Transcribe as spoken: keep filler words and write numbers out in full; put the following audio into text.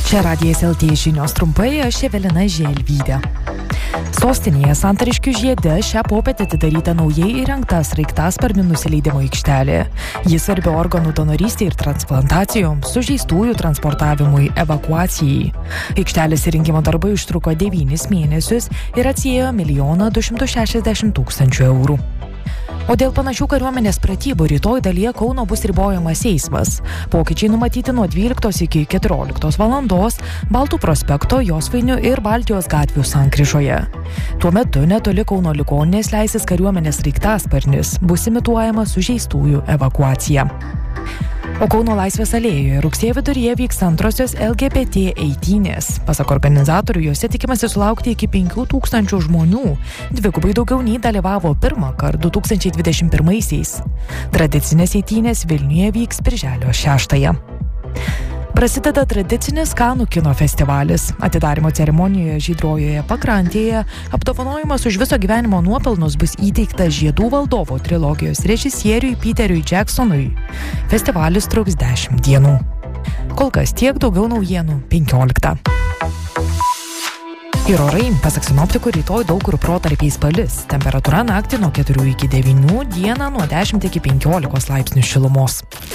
Čia Radijas L T žinios trumpai, aš Evelina Želvytė. Sostinėje Santariškių žiede šią popietę atidaryta naujai įrengta sraigtasparnių nusileidimo aikštelė. Ji svarbi organų donorystei ir transplantacijoms, sužeistųjų transportavimui, evakuacijai. Aikštelės įrengimo darbai užtruko devynis mėnesius ir atsiėjo milijoną du šimtus šešiasdešimt tūkstančių eurų. O dėl panašių kariuomenės pratybų rytoj dalyje Kauno bus ribojamas eismas. Pokyčiai numatyti nuo dvyliktos iki keturioliktos valandos Baltų prospekto, Josvainių ir Baltijos gatvių sankryžoje. Tuo metu netoli Kauno ligoninės leisis kariuomenės sraigtasparnis, bus imituojama sužeistųjų evakuacija. O Kauno Laisvės alėjoje rugsėjo viduryje vyks antrosios L G B T eitynės. Pasak organizatorių, juose tikimasi sulaukti iki penkių tūkstančių žmonių. Dvigubai daugiau nei dalyvavo pirmą kartą du tūkstančiai dvidešimt pirmaisiais. Tradicinės eitynės Vilniuje vyks birželio šeštąją. Prasideda tradicinis Kanų kino festivalis. Atidarymo ceremonijoje Žydrojoje pakrantėje apdovanojimas už viso gyvenimo nuopelnus bus įteiktas Žiedų valdovo trilogijos režisieriui Peteriui Jacksonui. Festivalis truks dešimt dienų. Kol kas tiek, daugiau naujienų penkioliktą. Ir orai, pasak sinoptikų, rytoj daug kur protarpiais palis. Temperatūra naktį nuo keturių iki devynių, dieną nuo dešimt iki penkiolikos laipsnių šilumos.